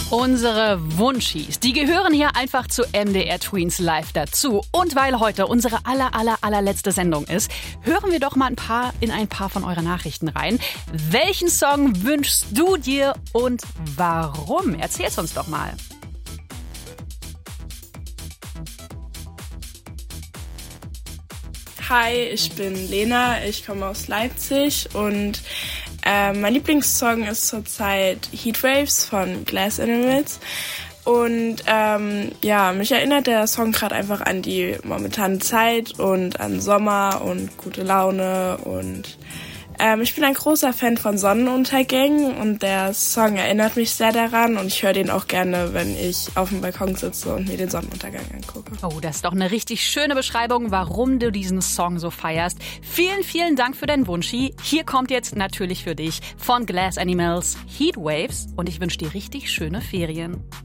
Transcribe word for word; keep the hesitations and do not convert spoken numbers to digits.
Unsere Wunschis, die gehören hier einfach zu M D R Tweens Live dazu. Und weil heute unsere aller, aller, allerletzte Sendung ist, hören wir doch mal ein paar in ein paar von euren Nachrichten rein. Welchen Song wünschst du dir und warum? Erzähl's uns doch mal. Hi, ich bin Lena, ich komme aus Leipzig und äh, mein Lieblingssong ist zurzeit Heatwaves von Glass Animals. Und ähm, ja, mich erinnert der Song gerade einfach an die momentane Zeit und an Sommer und gute Laune. Und ähm, ich bin ein großer Fan von Sonnenuntergängen und der Song erinnert mich sehr daran. Und ich höre den auch gerne, wenn ich auf dem Balkon sitze und mir den Sonnenuntergang angucke. Oh, das ist doch eine richtig schöne Beschreibung, warum du diesen Song so feierst. Vielen, vielen Dank für deinen Wunschi. Hier kommt jetzt natürlich für dich von Glass Animals Heatwaves und ich wünsche dir richtig schöne Ferien.